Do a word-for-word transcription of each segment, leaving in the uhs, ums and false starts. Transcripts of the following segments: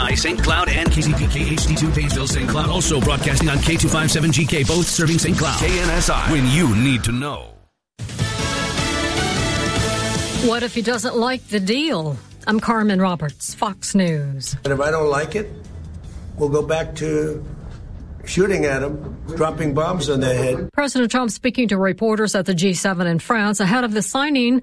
I Saint Cloud and K Z P K H D two Painesville Saint Cloud. Also broadcasting on K two fifty-seven G K, both serving Saint Cloud. K N S I, when you need to know. What if he doesn't like the deal? I'm Carmen Roberts, Fox News. And if I don't like it, we'll go back to shooting at them, dropping bombs on their head. President Trump speaking to reporters at the G seven in France ahead of the signing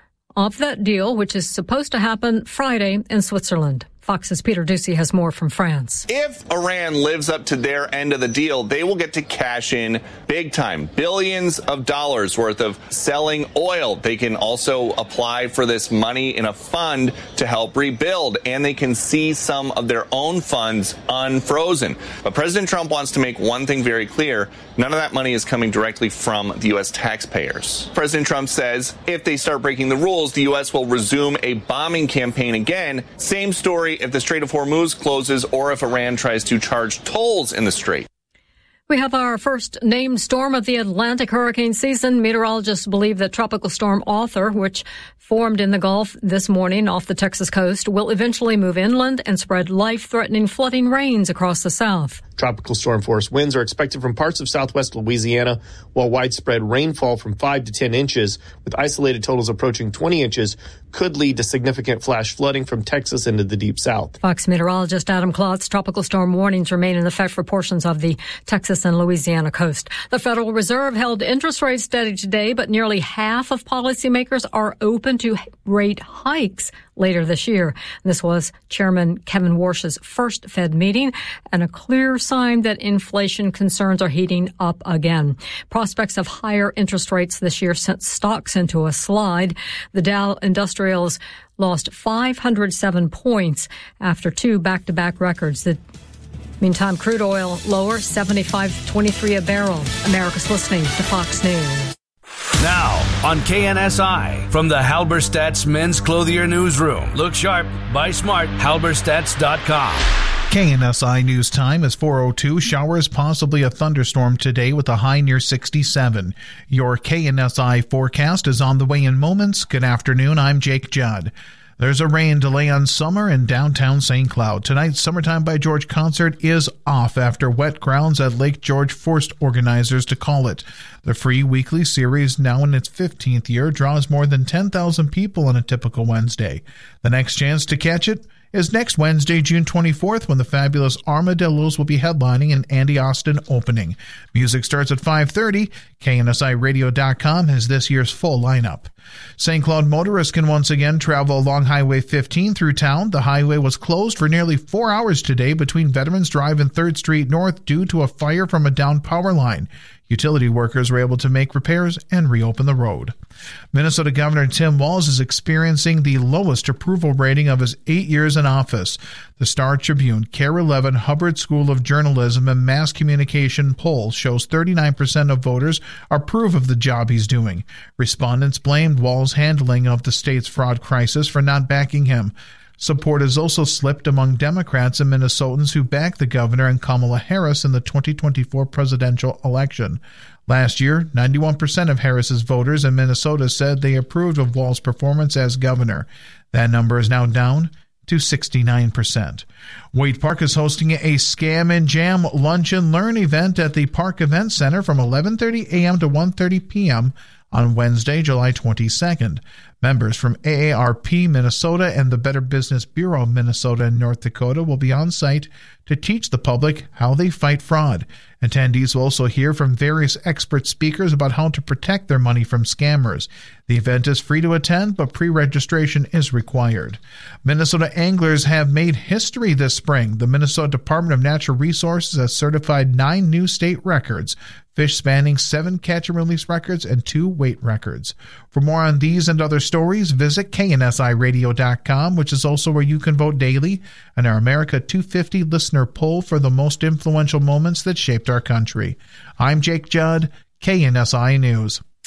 of that deal, which is supposed to happen Friday in Switzerland. Fox's Peter Ducey has more from France. If Iran lives up to their end of the deal, they will get to cash in big time, billions of dollars worth of selling oil. They can also apply for this money in a fund to help rebuild, and they can see some of their own funds unfrozen. But President Trump wants to make one thing very clear. None of that money is coming directly from the U S taxpayers. President Trump says if they start breaking the rules, the U S will resume a bombing campaign again. Same story if the Strait of Hormuz closes or if Iran tries to charge tolls in the strait. We have our first named storm of the Atlantic hurricane season. Meteorologists believe that Tropical Storm Arthur, which formed in the Gulf this morning off the Texas coast, will eventually move inland and spread life-threatening flooding rains across the south. Tropical storm force winds are expected from parts of southwest Louisiana, while widespread rainfall from five to ten inches, with isolated totals approaching twenty inches, could lead to significant flash flooding from Texas into the deep south. Fox meteorologist Adam Klotz. Tropical storm warnings remain in effect for portions of the Texas and Louisiana coast. The Federal Reserve held interest rates steady today, but nearly half of policymakers are open to rate hikes later this year. This was Chairman Kevin Warsh's first Fed meeting and a clear sign that inflation concerns are heating up again. Prospects of higher interest rates this year sent stocks into a slide. The Dow Industrials lost five hundred seven points after two back-to-back records. The Meantime, crude oil lower, seventy-five twenty-three a barrel. America's listening to Fox News. Now, on K N S I, from the Halberstadt's Men's Clothier Newsroom. Look sharp, buy smart, halberstadts dot com. K N S I News Time is four oh two. Showers, possibly a thunderstorm today with a high near sixty-seven. Your K N S I forecast is on the way in moments. Good afternoon, I'm Jake Judd. There's a rain delay on Summer in downtown Saint Cloud. Tonight's Summertime by George concert is off after wet grounds at Lake George forced organizers to call it. The free weekly series, now in its fifteenth year, draws more than ten thousand people on a typical Wednesday. The next chance to catch it is next Wednesday, June twenty-fourth, when the fabulous Armadillos will be headlining and Andy Austin opening. Music starts at five thirty. K N S I radio dot com has this year's full lineup. Saint Cloud motorists can once again travel along Highway fifteen through town. The highway was closed for nearly four hours today between Veterans Drive and third Street North due to a fire from a downed power line. Utility workers were able to make repairs and reopen the road. Minnesota Governor Tim Walz is experiencing the lowest approval rating of his eight years in office. The Star Tribune K A R E eleven Hubbard School of Journalism and Mass Communication poll shows thirty-nine percent of voters approve of the job he's doing. Respondents blamed Walz's handling of the state's fraud crisis for not backing him. Support has also slipped among Democrats and Minnesotans who backed the governor and Kamala Harris in the twenty twenty-four presidential election. Last year, ninety-one percent of Harris's voters in Minnesota said they approved of Walz's performance as governor. That number is now down to sixty-nine percent. Waite Park is hosting a Scam and Jam Lunch and Learn event at the Park Event Center from eleven thirty a.m. to one thirty p.m. on Wednesday, July twenty-second. Members from A A R P Minnesota and the Better Business Bureau of Minnesota and North Dakota will be on site to teach the public how they fight fraud. Attendees will also hear from various expert speakers about how to protect their money from scammers. The event is free to attend, but pre-registration is required. Minnesota anglers have made history this spring. The Minnesota Department of Natural Resources has certified nine new state records, fish spanning seven catch-and-release records and two weight records. For more on these and other stories, visit K N S I radio dot com, which is also where you can vote daily on our America two fifty listener poll for the most influential moments that shaped our country. I'm Jake Judd, K N S I News.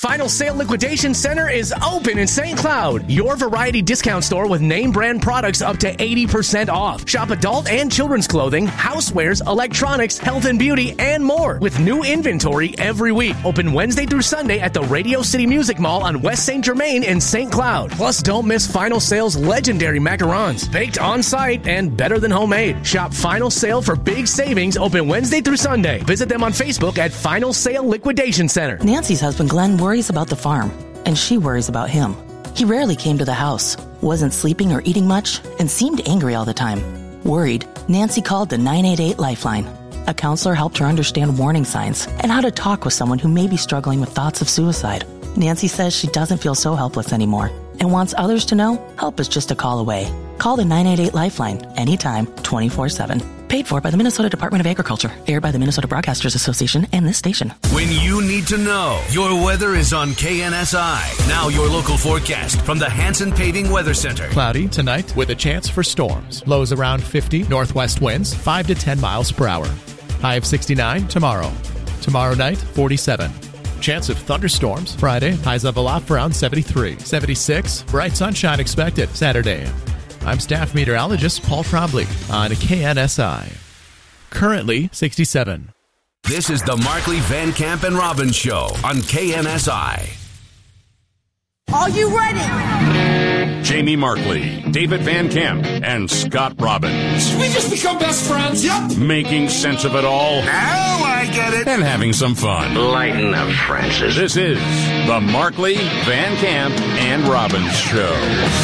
Final Sale Liquidation Center is open in Saint Cloud. Your variety discount store with name brand products up to eighty percent off. Shop adult and children's clothing, housewares, electronics, health and beauty, and more with new inventory every week. Open Wednesday through Sunday at the Radio City Music Mall on West Saint Germain in Saint Cloud. Plus, don't miss Final Sale's legendary macarons, baked on site and better than homemade. Shop Final Sale for big savings. Open Wednesday through Sunday. Visit them on Facebook at Final Sale Liquidation Center. Nancy's husband Glenn worries about the farm, and she worries about him. He rarely came to the house, wasn't sleeping or eating much, and seemed angry all the time. Worried, Nancy called the nine eight eight Lifeline. A counselor helped her understand warning signs and how to talk with someone who may be struggling with thoughts of suicide. Nancy says she doesn't feel so helpless anymore and wants others to know help is just a call away. Call the nine eight eight Lifeline anytime, twenty-four seven. Paid for by the Minnesota Department of Agriculture. Aired by the Minnesota Broadcasters Association and this station. When you need to know, your weather is on K N S I. Now your local forecast from the Hanson Paving Weather Center. Cloudy tonight with a chance for storms. Lows around fifty, northwest winds five to ten miles per hour. High of sixty-nine tomorrow. Tomorrow night, forty-seven. Chance of thunderstorms Friday. Highs level off around seventy-three. seventy-six. Bright sunshine expected Saturday. I'm staff meteorologist Paul Trombley on K N S I. Currently sixty-seven. This is the Markley, Van Camp, and Robbins Show on K N S I. Are you ready? Jamie Markley, David Van Camp, and Scott Robbins. Did we just become best friends? Yep. Making sense of it all. Now I get it. And having some fun. Lighten up, Francis. This is the Markley, Van Camp, and Robbins Show.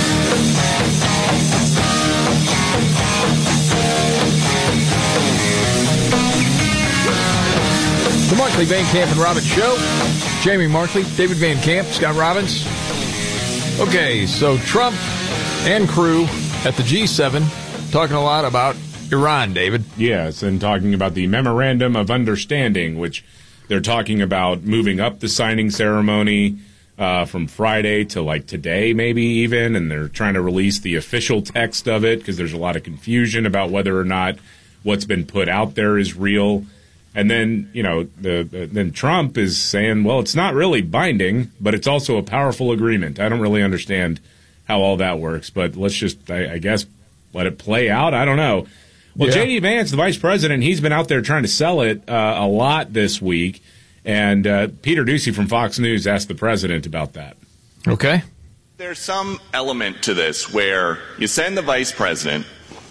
The Markley, Van Camp, and Robbins Show. Jamie Markley, David Van Camp, Scott Robbins. Okay, so Trump and crew at the G seven talking a lot about Iran, David. Yes, and talking about the Memorandum of Understanding, which they're talking about moving up the signing ceremony uh, from Friday to like today, maybe even, and they're trying to release the official text of it because there's a lot of confusion about whether or not what's been put out there is real. And then, you know, the, the then Trump is saying, well, it's not really binding, but it's also a powerful agreement. I don't really understand how all that works, but let's just, I, I guess, let it play out. I don't know. Well, yeah. J D. Vance, the vice president, he's been out there trying to sell it uh, a lot this week. And uh, Peter Doocy from Fox News asked the president about that. Okay. There's some element to this where you send the vice president.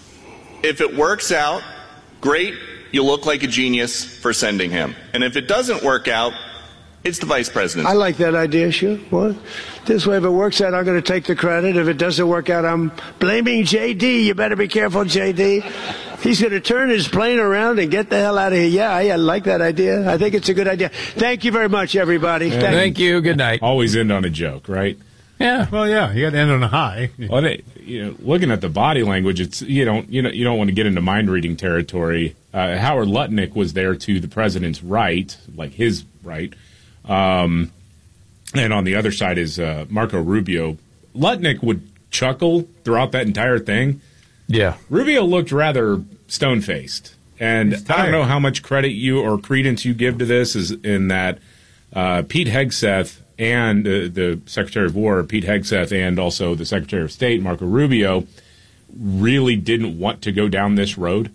If it works out, great. You look like a genius for sending him. And if it doesn't work out, it's the vice president. I like that idea, sure. What? This way, if it works out, I'm going to take the credit. If it doesn't work out, I'm blaming J D. You better be careful, J D. He's going to turn his plane around and get the hell out of here. Yeah, I like that idea. I think it's a good idea. Thank you very much, everybody. Yeah, thank, thank you. Good night. Always end on a joke, right? Yeah. Well, yeah, you got to end on a high. Well, they, you know, looking at the body language, it's you don't you know you don't want to get into mind reading territory. Uh, Howard Lutnick was there to the president's right, like his right, um, and on the other side is uh, Marco Rubio. Lutnick would chuckle throughout that entire thing. Yeah, Rubio looked rather stone faced, and I don't know how much credit you or credence you give to this. Is in that uh, Pete Hegseth. And uh, the Secretary of War, Pete Hegseth, and also the Secretary of State, Marco Rubio, really didn't want to go down this road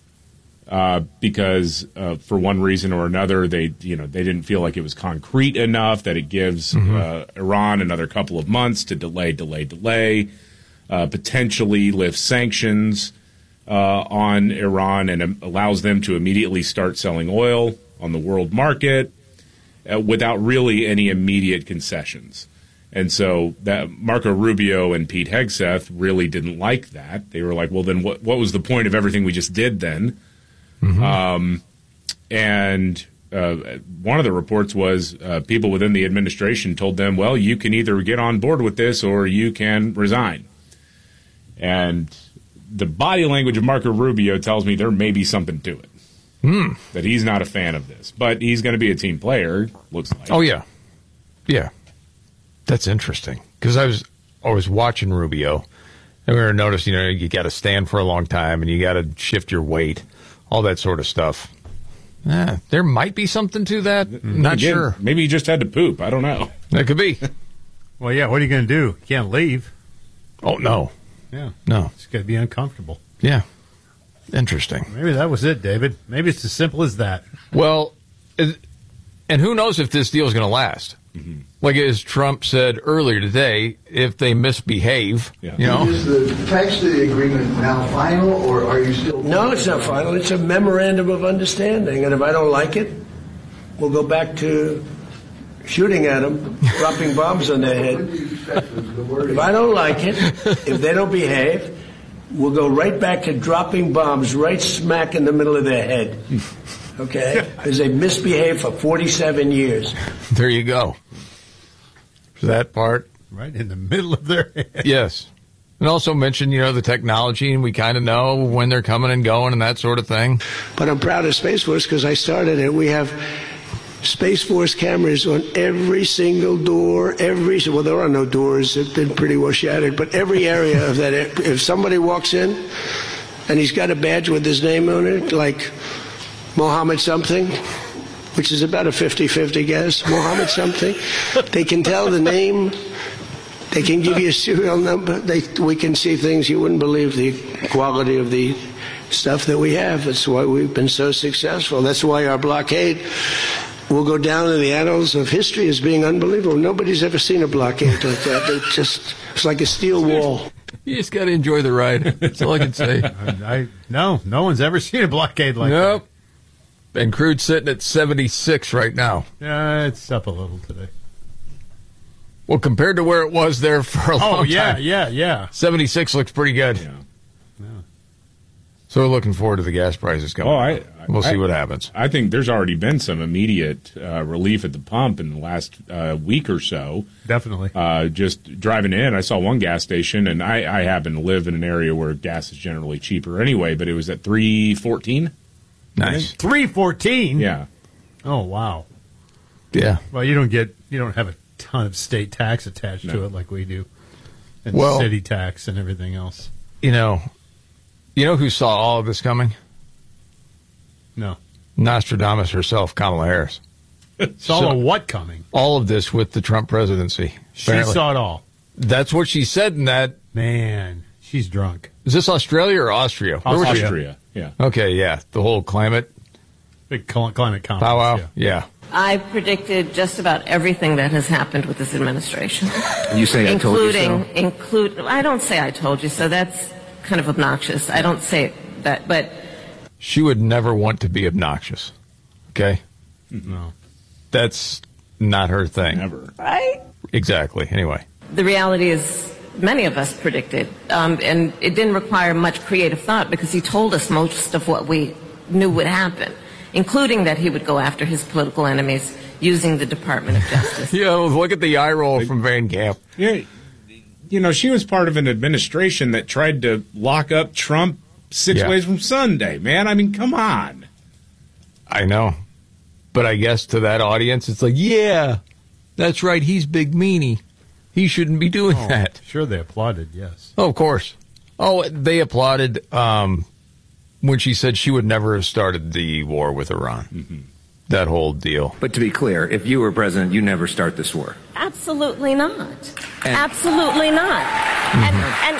uh, because, uh, for one reason or another, they, you know, they didn't feel like it was concrete enough. That it gives mm-hmm. uh, Iran another couple of months to delay, delay, delay, uh, potentially lift sanctions uh, on Iran, and allows them to immediately start selling oil on the world market. Uh, without really any immediate concessions. And so that Marco Rubio and Pete Hegseth really didn't like that. They were like, well, then what, what was the point of everything we just did then? Mm-hmm. Um, and uh, one of the reports was uh, people within the administration told them, well, you can either get on board with this or you can resign. And the body language of Marco Rubio tells me there may be something to it. Mm. That he's not a fan of this, but he's going to be a team player, looks like. Oh, yeah. Yeah. That's interesting. Because I was always watching Rubio, and we were noticing, you know, you got to stand for a long time, and you got to shift your weight, all that sort of stuff. Yeah, there might be something to that. Not Again, sure. Maybe he just had to poop. I don't know. That could be. Well, yeah, what are you going to do? You can't leave. Oh, no. Yeah. No. It's going to be uncomfortable. Yeah. Interesting. Maybe that was it, David. Maybe it's as simple as that. Well, and who knows if this deal is going to last? Mm-hmm. Like as Trump said earlier today, if they misbehave, yeah. you know. Is the text of the agreement now final, or are you still... No, it's not final. It's a memorandum of understanding. And if I don't like it, we'll go back to shooting at them, dropping bombs on their head. If I don't like it, if they don't behave, we'll go right back to dropping bombs right smack in the middle of their head. Okay? Because they've misbehaved for forty-seven years. There you go. That part. Right in the middle of their head. Yes. And also mention, you know, the technology, and we kind of know when they're coming and going and that sort of thing. But I'm proud of Space Force because I started it. We have Space Force cameras on every single door, every, well, there are no doors. They've been pretty well shattered, but every area of that, if somebody walks in and he's got a badge with his name on it, like Mohammed something, which is about a fifty-fifty guess, Mohammed something, they can tell the name, they can give you a serial number, they, we can see things you wouldn't believe the quality of the stuff that we have. That's why we've been so successful. That's why our blockade will go down in the annals of history as being unbelievable. Nobody's ever seen a blockade like that. They just, it's like a steel wall. You just got to enjoy the ride. That's all I can say. I, I, no, no one's ever seen a blockade like nope. that. And crude's sitting at seventy-six right now. Yeah, it's up a little today. Well, compared to where it was there for a oh, long yeah, time. Oh, yeah, yeah, yeah. seventy-six looks pretty good. Yeah. yeah. So we're looking forward to the gas prices coming. Oh, I, we'll I, see what happens. I think there's already been some immediate uh, relief at the pump in the last uh, week or so. Definitely. Uh, just driving in, I saw one gas station, and I, I happen to live in an area where gas is generally cheaper anyway, but it was at three fourteen. Nice. three fourteen? Yeah. Oh, wow. Yeah. Well, you don't get, you don't have a ton of state tax attached no. to it like we do. And well, city tax and everything else. You know, you know who saw all of this coming? No. Nostradamus herself, Kamala Harris. Saw so, what coming? All of this with the Trump presidency. She apparently. saw it all. That's what she said in that. Man, she's drunk. Is this Australia or Austria? Austria. Austria, yeah. Okay, yeah. The whole climate. Big climate conference. Powwow, yeah. yeah. I predicted just about everything that has happened with this administration. You say I told you so? Including, include, I don't say I told you so. That's kind of obnoxious. I don't say that, but... She would never want to be obnoxious, okay? No. That's not her thing. Never. Right? Exactly. Anyway. The reality is, many of us predicted, um, and it didn't require much creative thought because he told us most of what we knew would happen, including that he would go after his political enemies using the Department of Justice. Yeah, look at the eye roll from Van Camp. Yeah, you know, she was part of an administration that tried to lock up Trump six yeah. ways from Sunday, man. I mean, come on. I know. But I guess to that audience, it's like, yeah, that's right, he's big meanie. He shouldn't be doing oh, that. Sure, they applauded, yes. Oh, of course. Oh, they applauded um, when she said she would never have started the war with Iran. Mm-hmm. That whole deal. But to be clear, if you were president, you never start this war. Absolutely not. And Absolutely not. Mm-hmm. And, and,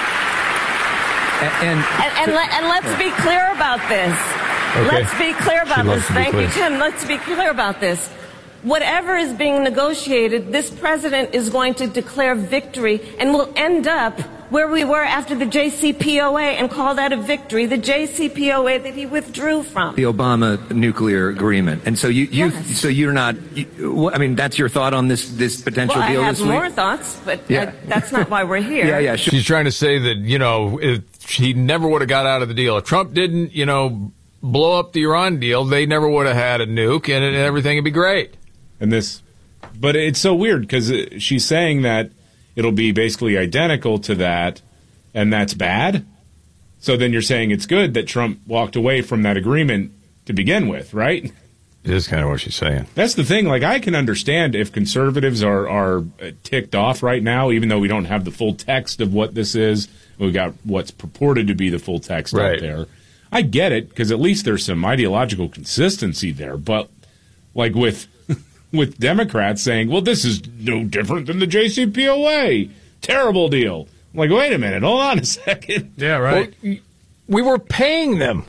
and, and, and, let, and let's be clear about this. Okay. Let's be clear about this. Thank clear. you, Tim. Let's be clear about this. Whatever is being negotiated, this president is going to declare victory and will end up where we were after the J C P O A and call that a victory, the J C P O A that he withdrew from. The Obama nuclear agreement. And so you, you yes. so you're not, you, I mean, that's your thought on this, this potential well, deal I have this week? more thoughts, but yeah. I, that's not why we're here. yeah, yeah, sure. She's trying to say that, you know, if he never would have got out of the deal. If Trump didn't, you know, blow up the Iran deal, they never would have had a nuke and, and everything would be great. And this, but it's so weird because she's saying that it'll be basically identical to that, and that's bad. So then you're saying it's good that Trump walked away from that agreement to begin with, right? It is kind of what she's saying. That's the thing. Like, I can understand if conservatives are, are ticked off right now, even though we don't have the full text of what this is. We've got what's purported to be the full text right. out there. I get it, because at least there's some ideological consistency there. But, like, with with Democrats saying, well, this is no different than the J C P O A. Terrible deal. I'm like, wait a minute. Hold on a second. Yeah, right. Well, we were paying them.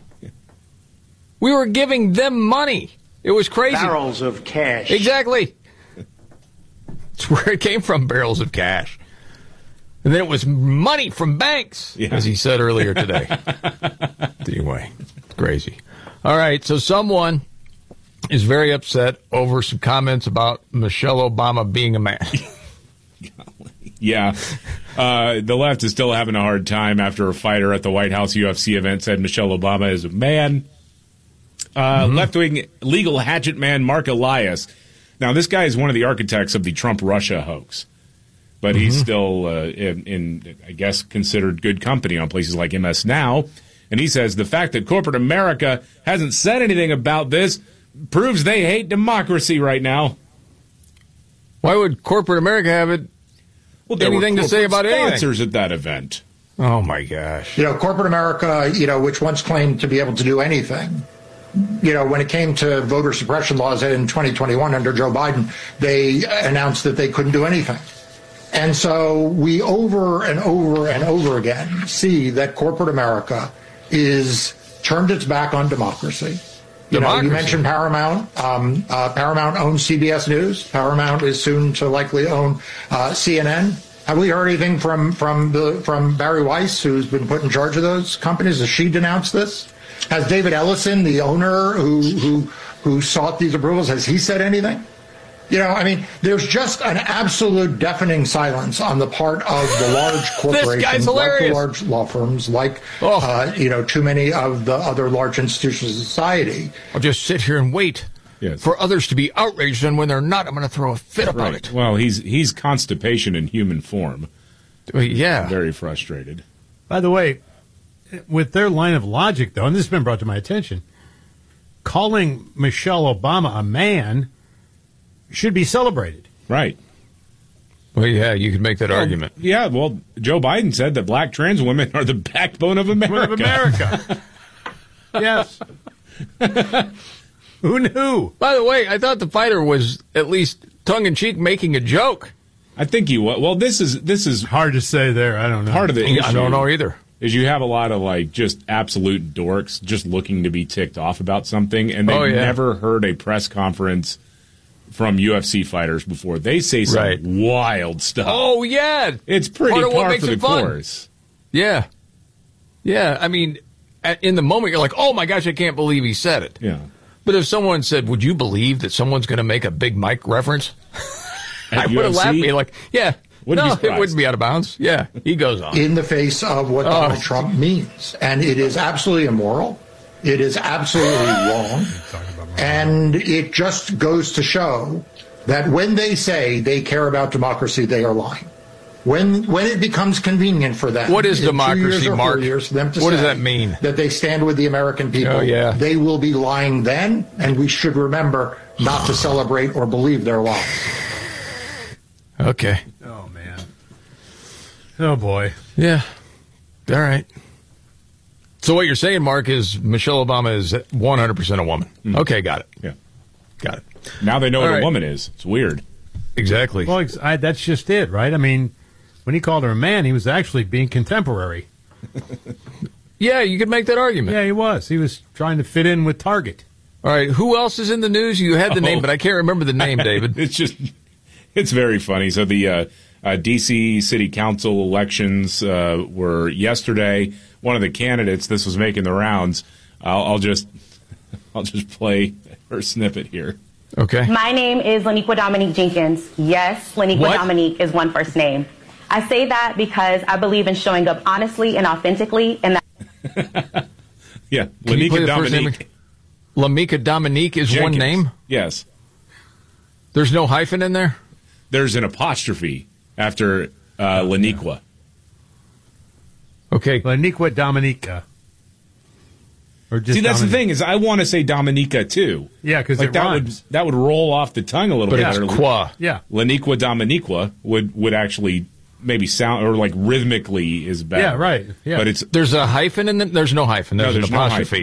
We were giving them money. It was crazy. Barrels of cash. Exactly. That's where it came from, barrels of cash. And then it was money from banks, yeah. as he said earlier today. Anyway, it's crazy. All right, so someone is very upset over some comments about Michelle Obama being a man. Yeah. Uh, the left is still having a hard time after a fighter at the White House U F C event said Michelle Obama is a man. Uh, mm-hmm. Left-wing legal hatchet man Mark Elias. Now, this guy is one of the architects of the Trump-Russia hoax. But mm-hmm. he's still, uh, in, in, I guess, considered good company on places like M S Now. And he says the fact that corporate America hasn't said anything about this proves they hate democracy right now. Why would corporate America have it? Well, there anything were to say about anything? Sponsors at that event. Oh, my gosh. You know, corporate America, you know, which once claimed to be able to do anything. You know, when it came to voter suppression laws in twenty twenty-one under Joe Biden, they announced that they couldn't do anything. And so we over and over and over again see that corporate America is turned its back on democracy. You democracy. know, you mentioned Paramount. Um, uh, Paramount owns C B S News. Paramount is soon to likely own uh, C N N. Have we heard anything from from the from Barry Weiss, who's been put in charge of those companies? Has she denounced this? Has David Ellison, the owner who who who sought these approvals, has he said anything? You know, I mean, there's just an absolute deafening silence on the part of the large corporations, like the large law firms, like, oh. uh, you know, too many of the other large institutions of society. I'll just sit here and wait yes. for others to be outraged, and when they're not, I'm going to throw a fit about right. it. Well, he's he's constipation in human form. Well, yeah. Very frustrated. By the way, with their line of logic, though, and this has been brought to my attention, calling Michelle Obama a man should be celebrated. Right. Well, yeah, you could make that well, argument. Yeah, well, Joe Biden said that black trans women are the backbone of America. Of America. Yes. Who knew? By the way, I thought the fighter was at least tongue-in-cheek making a joke. I think he was. Well, this is this is hard to say there. I don't know. Part of the issue I don't know either. Is you have a lot of, like, just absolute dorks just looking to be ticked off about something, and they've oh, yeah. never heard a press conference from U F C fighters before. They say some right. wild stuff. Oh, yeah. It's pretty Part of what par makes for the it fun. course. Yeah. Yeah, I mean, in the moment, you're like, oh, my gosh, I can't believe he said it. Yeah. But if someone said, would you believe that someone's going to make a Big Mike reference? I would have laughed. Me like, yeah. Wouldn't no, it wouldn't be out of bounds. Yeah, he goes on. In the face of what oh. Donald Trump means. And it is absolutely immoral. It is absolutely wrong. And it just goes to show that when they say they care about democracy, they are lying. When when it becomes convenient for them, what is in democracy, two years or Mark? Four years for them to what say does that mean? That they stand with the American people. Oh, yeah. They will be lying then, and we should remember not to celebrate or believe their lies. Okay. Oh, man. Oh, boy. Yeah. All right. So what you're saying, Mark, is Michelle Obama is one hundred percent a woman. Mm-hmm. Okay, got it. Yeah. Got it. Now they know All what right. a woman is. It's weird. Exactly. Well, I, that's just it, right? I mean, when he called her a man, he was actually being contemporary. Yeah, you could make that argument. Yeah, he was. He was trying to fit in with Target. All right, who else is in the news? You had the oh. name, but I can't remember the name, David. It's just, it's very funny. So the uh, uh, D C City Council elections uh, were yesterday. One of the candidates, this was making the rounds. I'll, I'll just, I'll just play her snippet here. Okay. My name is Laniqua Dominique Jenkins. Yes, Laniqua what? Dominique is one first name. I say that because I believe in showing up honestly and authentically. And that. Yeah, Laniqua Dominique. Laniqua Dominique is Jenkins. One name? Yes. There's no hyphen in there? There's an apostrophe after uh, Laniqua. Okay. Laniqua Dominica. Or just See, that's Dominique. the thing is, I want to say Dominica too. Yeah, because like that rhymes. would that would roll off the tongue a little but bit it's better. qua. Yeah, Laniqua Dominiqua would would actually maybe sound or like rhythmically is better. Yeah, right. Yeah. But it's there's a hyphen in the, there's no hyphen. There's, no, there's an no apostrophe.